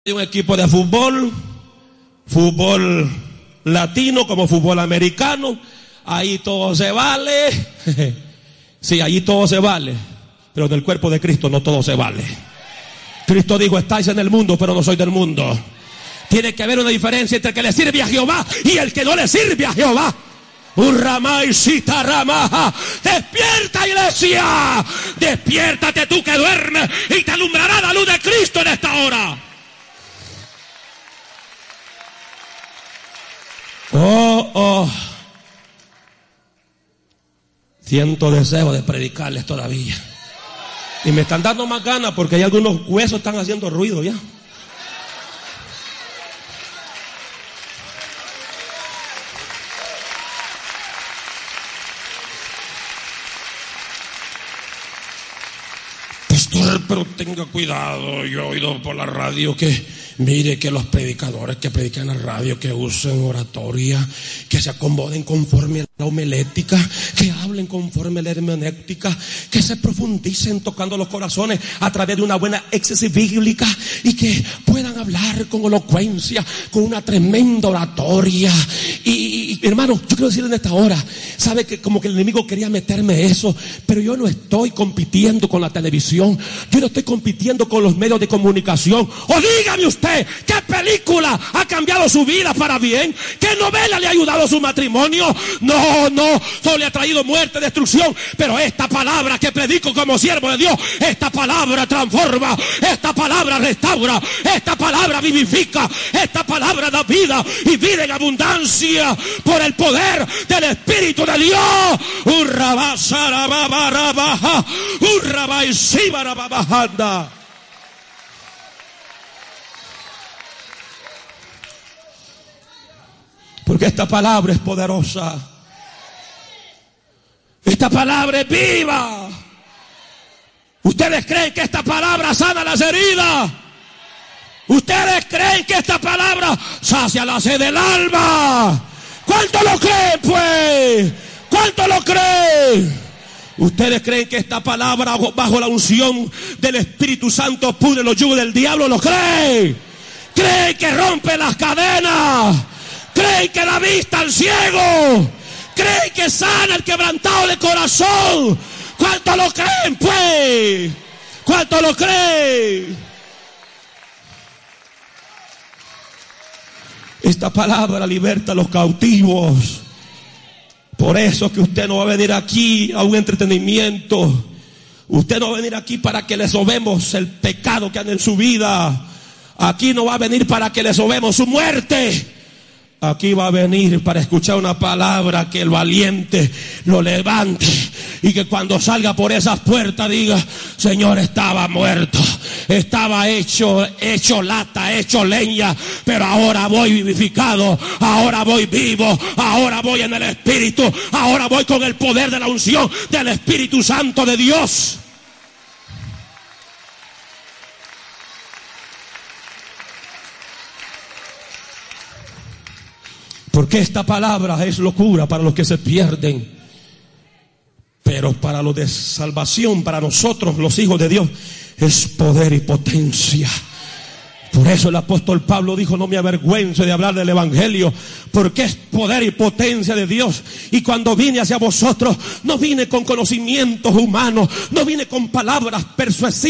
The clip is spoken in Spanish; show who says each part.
Speaker 1: Hay un equipo de fútbol latino como fútbol americano, ahí todo se vale. Sí, allí todo se vale, pero del cuerpo de Cristo no todo se vale. Cristo dijo: estáis en el mundo, pero no sois del mundo. Tiene que haber una diferencia entre el que le sirve a Jehová y el que no le sirve a Jehová. Despierta, iglesia, despiértate tú que duermes, y te alumbrará la luz de Cristo en esta hora. Siento deseo de predicarles todavía, y me están dando más ganas porque hay algunos huesos que están haciendo ruido ya. Pastor, pero tenga cuidado. Yo he oído por la radio que, mire, que los predicadores que predican en la radio, que usen oratoria, que se acomoden conforme a la homilética, que hablen conforme a la hermenéutica, que se profundicen tocando los corazones a través de una buena exégesis bíblica, y que puedan hablar con elocuencia, con una tremenda oratoria. Y hermano, yo quiero decirle en esta hora, sabe que como que el enemigo quería meterme eso, pero yo no estoy compitiendo con la televisión, yo no estoy compitiendo con los medios de comunicación. O dígame usted, ¿qué película ha cambiado su vida para bien? ¿Qué novela le ha ayudado a su matrimonio? No, solo le ha traído muerte, destrucción. Pero esta palabra que predico como siervo de Dios, esta palabra transforma, esta palabra restaura, esta palabra vivifica, esta palabra da vida, y vida en abundancia, por el poder del Espíritu de Dios. Porque esta palabra es poderosa, esta palabra es viva. ¿Ustedes creen que esta palabra sana las heridas? ¿Ustedes creen que esta palabra sacia la sed del alma? ¿Cuánto lo creen, pues? ¿Cuánto lo creen? ¿Ustedes creen que esta palabra, bajo la unción del Espíritu Santo, pudre los yugos del diablo? ¿Lo creen? ¿Creen que rompe las cadenas? ¿Creen que da vista al ciego? ¿Creen que sana el quebrantado de corazón? ¿Cuánto lo creen, pues? ¿Cuánto lo creen? Esta palabra liberta a los cautivos. Por eso que usted no va a venir aquí a un entretenimiento. Usted no va a venir aquí para que le sobemos el pecado que anda en su vida. Aquí no va a venir para que le sobemos su muerte. Aquí va a venir para escuchar una palabra que el valiente lo levante, y que cuando salga por esas puertas diga: Señor, estaba muerto, estaba hecho lata, hecho leña, pero ahora voy vivificado, ahora voy vivo, ahora voy en el Espíritu, ahora voy con el poder de la unción del Espíritu Santo de Dios. Porque esta palabra es locura para los que se pierden, pero para los de salvación, para nosotros los hijos de Dios, es poder y potencia. Por eso el apóstol Pablo dijo: no me avergüenzo de hablar del evangelio, porque es poder y potencia de Dios. Y cuando vine hacia vosotros, no vine con conocimientos humanos, no vine con palabras persuasivas,